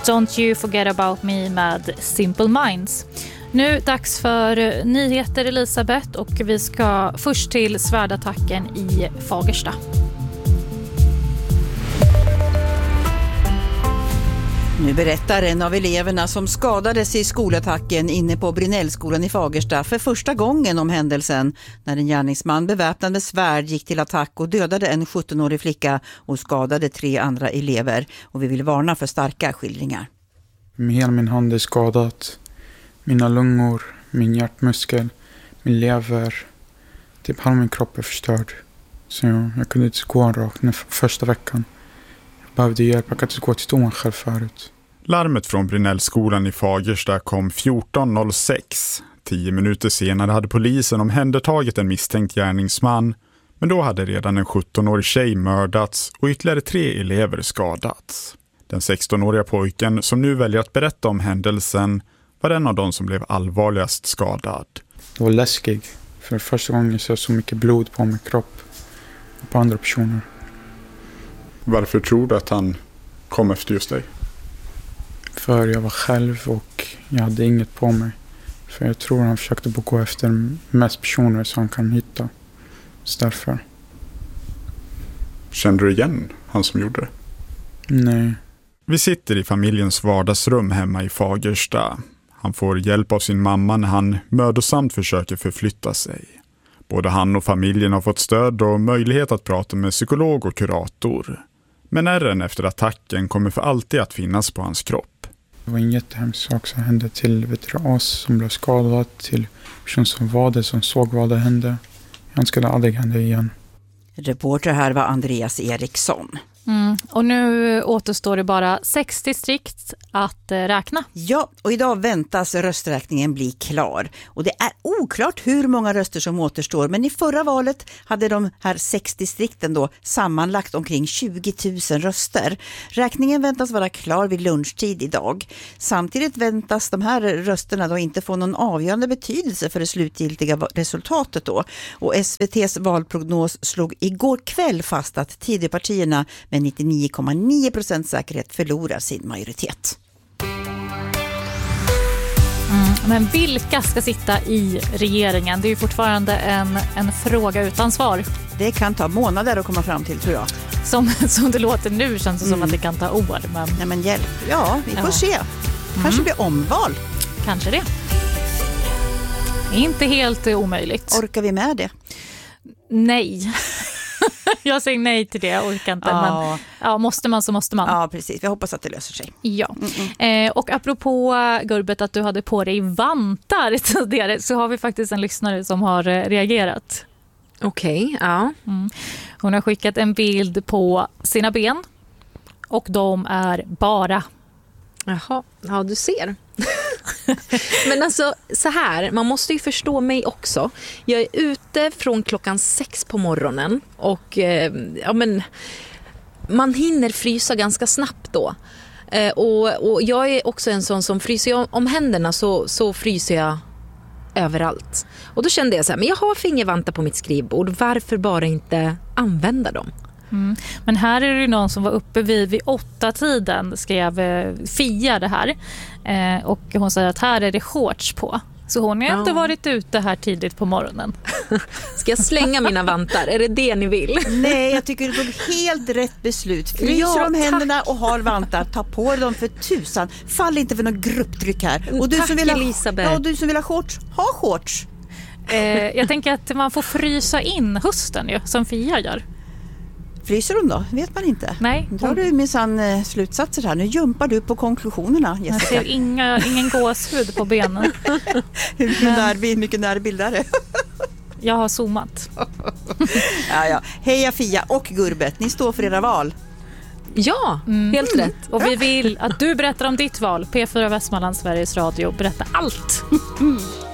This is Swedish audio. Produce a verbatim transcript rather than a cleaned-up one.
Don't You Forget About Me med Simple Minds. Nu dags för nyheter, Elisabeth, och vi ska först till svärdattacken i Fagersta. Nu berättar en av eleverna som skadades i skolattacken inne på Brynällskolan i Fagersta för första gången om händelsen när en gärningsman beväpnad med svärd gick till attack och dödade en sjuttonårig flicka och skadade tre andra elever. Och vi vill varna för starka skildringar. Hela min hand är skadat. Mina lungor, min hjärtmuskel, min lever. Typ halva min kropp är förstörd. Så jag, jag kunde inte gå rakt den första veckan. Behövde hjälp, jag kan inte gå till stolen själv förut. Larmet från Brynällskolan i Fagersta kom fjorton noll sex. Tio minuter senare hade polisen omhändertagit en misstänkt gärningsman. Men då hade redan en sjuttonårig tjej mördats och ytterligare tre elever skadats. Den sextonåriga pojken som nu väljer att berätta om händelsen var en av de som blev allvarligast skadad. Det var läskigt. För första gången så så mycket blod på min kropp och på andra personer. Varför tror du att han kom efter just dig? För jag var själv och jag hade inget på mig. För jag tror han försökte gå efter mest personer som han kan hitta. Så därför. Kände du igen han som gjorde det? Nej. Vi sitter i familjens vardagsrum hemma i Fagersta. Han får hjälp av sin mamma när han mödosamt försöker förflytta sig. Både han och familjen har fått stöd och möjlighet att prata med psykolog och kurator. Men ärren efter attacken kommer för alltid att finnas på hans kropp. Det var en jättehemsk sak som hände till veteran som blev skadad, till person som var det, som såg vad det hände. Jag önskade aldrig hända igen. Reporter här var Andreas Eriksson. Mm. Och nu återstår det bara sex distrikt att eh, räkna. Ja, och idag väntas rösträkningen bli klar. Och det är oklart hur många röster som återstår. Men i förra valet hade de här sex distrikten då sammanlagt omkring tjugo tusen röster. Räkningen väntas vara klar vid lunchtid idag. Samtidigt väntas de här rösterna då inte få någon avgörande betydelse för det slutgiltiga resultatet då. Och S V T:s valprognos slog igår kväll fast att Tidöpartierna med nittionio komma nio procent säkerhet förlorar sin majoritet. Mm, men vilka ska sitta i regeringen? Det är ju fortfarande en, en fråga utan svar. Det kan ta månader att komma fram till, tror jag. Som, som det låter nu känns det mm. som att det kan ta år. Men... Ja, men hjälp. Ja, vi får ja. se. Kanske mm. blir omval. Kanske det. Inte helt omöjligt. Orkar vi med det? Nej. Jag säger nej till det, jag orkar inte. Ja. Men ja, måste man så måste man. Ja, precis. Jag hoppas att det löser sig. Ja. Eh, och apropå, Gurbet, att du hade på dig vantar tidigare, så har vi faktiskt en lyssnare som har reagerat. Okej, okay, ja. Mm. Hon har skickat en bild på sina ben och de är bara. Jaha, ja du ser. Men alltså så här, man måste ju förstå mig också. Jag är ute från klockan sex på morgonen och eh, ja men man hinner frysa ganska snabbt då. Eh, och, och jag är också en sån som fryser jag om händerna så, så fryser jag överallt. Och då kände jag så här, men jag har fingervantar på mitt skrivbord, varför bara inte använda dem? Mm. Men här är det någon som var uppe vid, vid åtta tiden, skrev Fia det här. Eh, och hon säger att här är det shorts på. Så hon har ja. inte varit ute här tidigt på morgonen. Ska jag slänga mina vantar? Är det det ni vill? Nej, jag tycker du tog helt rätt beslut. Fryser ja, om händerna och har vantar. Ta på dem för tusan. Fall inte för någon grupptryck här. Och du tack, som vill ha, Elisabeth. ja, du som vill ha shorts, ha shorts. Eh, jag tänker att man får frysa in hösten ju, som Fia gör. Fryser hon då? Vet man inte. Nej. Då har du minsann slutsatser här. Nu jumpar du på konklusionerna, Jessica. Jag ser inga, ingen gåshud på benen. Hur närbild, mycket närbilder. Jag har zoomat. ja, ja. Heja Fia och Gurbet, ni står för era val. Ja, mm. helt mm. rätt. Och vi vill att du berättar om ditt val. P fyra Västmanland, Sveriges Radio. Berätta allt.